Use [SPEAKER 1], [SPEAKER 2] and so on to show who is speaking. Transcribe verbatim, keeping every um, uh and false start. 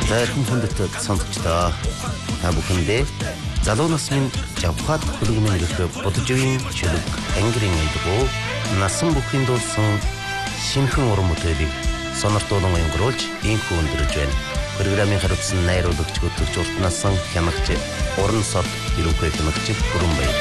[SPEAKER 1] За эрхэм хүндэт сонсогчдоо та бүхэндээ залуу насны жавхад хөлгөмөн гэх бодож үеийн чөлөг ангирын эдгүү насан бүхний дуусан шинхэн уран бүтээлийг сонирхолтой өнгөрүүлж инхүү өндөрж байна. Программын хариуцсан найруулагч хөтлөгч уртнасан хямагч уран сод ерөнхий хямагч Бүрэн Баяр.